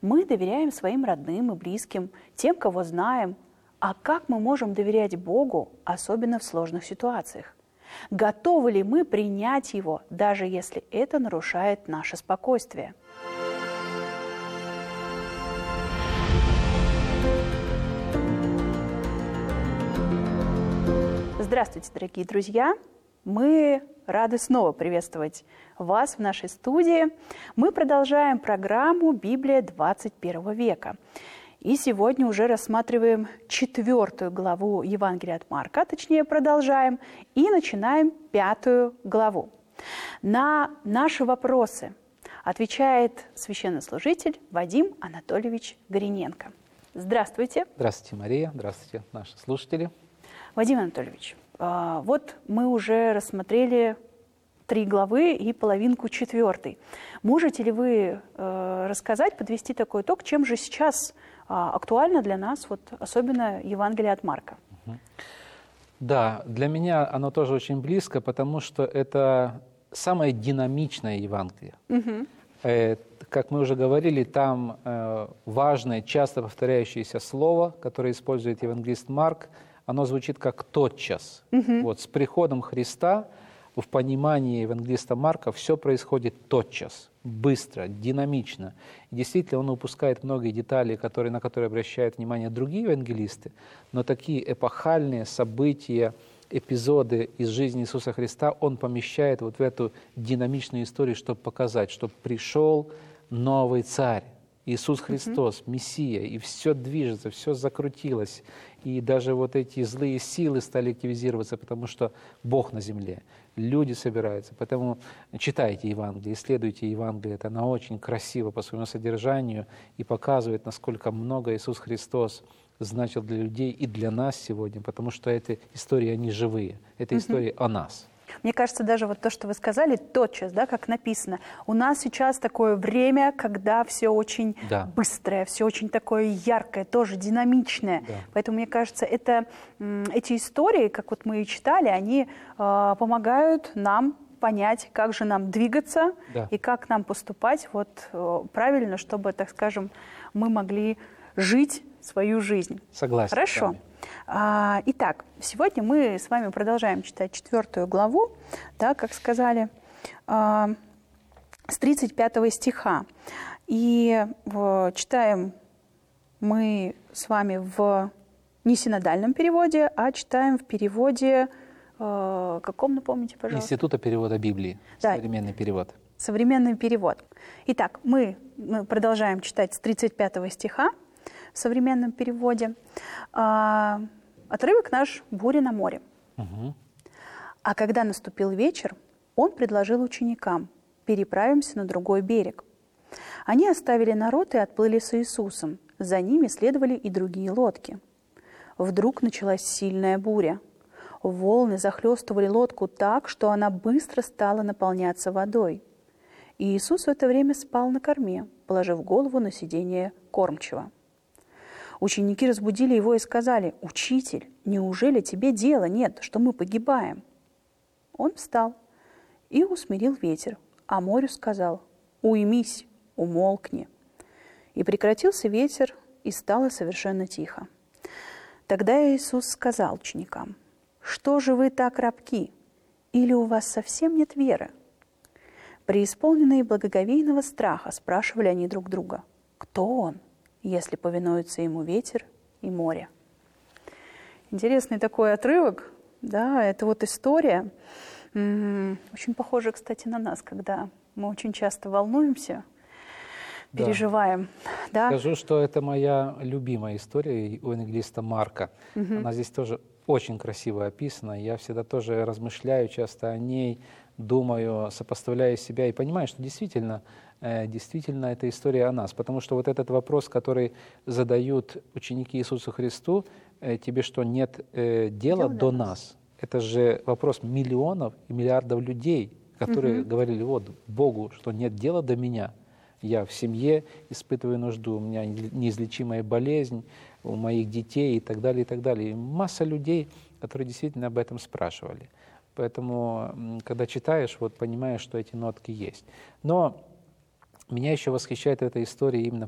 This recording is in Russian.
Мы доверяем своим родным и близким, тем, кого знаем. А как мы можем доверять Богу, особенно в сложных ситуациях? Готовы ли мы принять Его, даже если это нарушает наше спокойствие? Здравствуйте, дорогие друзья! Мы рады снова приветствовать вас в нашей студии. Мы продолжаем программу «Библия 21 века». И сегодня уже рассматриваем 4 главу Евангелия от Марка, точнее продолжаем, и начинаем 5 главу. На наши вопросы отвечает священнослужитель Вадим Анатольевич Гориненко. Здравствуйте. Здравствуйте, Мария. Здравствуйте, наши слушатели. Вадим Анатольевич, вот мы уже рассмотрели 3 главы и половинку 4. Можете ли вы рассказать, подвести такой итог, чем же сейчас актуально для нас, вот, особенно Евангелие от Марка? Да, для меня оно тоже очень близко, потому что это самое динамичное Евангелие. Как мы уже говорили, там важное, часто повторяющееся слово, которое использует евангелист Марк, оно звучит как «тотчас». Вот, с приходом Христа в понимании евангелиста Марка все происходит тотчас, быстро, динамично. И действительно, он упускает многие детали, на которые обращают внимание другие евангелисты, но такие эпохальные события, эпизоды из жизни Иисуса Христа он помещает вот в эту динамичную историю, чтобы показать, что пришел новый царь, Иисус Христос, Мессия, и все движется, все закрутилось. И даже вот эти злые силы стали активизироваться, потому что Бог на земле, люди собираются. Поэтому читайте Евангелие, исследуйте Евангелие. Это оно очень красиво по своему содержанию и показывает, насколько много Иисус Христос значил для людей и для нас сегодня, потому что эти истории, они живые. Это истории о нас. Мне кажется, даже вот то, что вы сказали, тотчас, да, как написано, у нас сейчас такое время, когда все очень быстрое, все очень такое яркое, тоже динамичное. Поэтому, мне кажется, эти истории, как вот мы и читали, они помогают нам понять, как же нам двигаться и как нам поступать вот, правильно, чтобы, так скажем, мы могли жить свою жизнь. Согласен. Хорошо. Итак, сегодня мы с вами продолжаем читать 4 главу, да, как сказали, с 35 стиха. И читаем мы с вами в не синодальном переводе, а читаем в переводе, каком, напомните, пожалуйста? Института перевода Библии, современный перевод. Современный перевод. Итак, мы продолжаем читать с 35 стиха в современном переводе. Отрывок наш «Буря на море». А когда наступил вечер, он предложил ученикам: «Переправимся на другой берег». Они оставили народ и отплыли с Иисусом. За ними следовали и другие лодки. Вдруг началась сильная буря. Волны захлестывали лодку так, что она быстро стала наполняться водой. И Иисус в это время спал на корме, положив голову на сиденье кормчего. Ученики разбудили его и сказали: «Учитель, неужели тебе дела нет, что мы погибаем?» Он встал и усмирил ветер, а морю сказал: «Уймись, умолкни». И прекратился ветер, и стало совершенно тихо. Тогда Иисус сказал ученикам: «Что же вы так робки? Или у вас совсем нет веры?» Преисполненные благоговейного страха спрашивали они друг друга: «Кто он, если повинуются ему ветер и море?» Интересный такой отрывок, да, это вот история, очень похожа, кстати, на нас, когда мы очень часто волнуемся, переживаем. Да. Скажу, что это моя любимая история у евангелиста Марка. Она здесь тоже очень красиво описана. Я всегда тоже размышляю часто о ней, думаю, сопоставляю себя и понимаю, что действительно это история о нас. Потому что вот этот вопрос, который задают ученики Иисусу Христу: «Тебе что, нет дела до нас?» Это же вопрос миллионов и миллиардов людей, которые говорили: «Вот Богу, что нет дела до меня? Я в семье испытываю нужду, у меня неизлечимая болезнь, у моих детей» и так далее, и так далее. И масса людей, которые действительно об этом спрашивали. Поэтому, когда читаешь, вот понимаешь, что эти нотки есть. Но меня еще восхищает в этой истории именно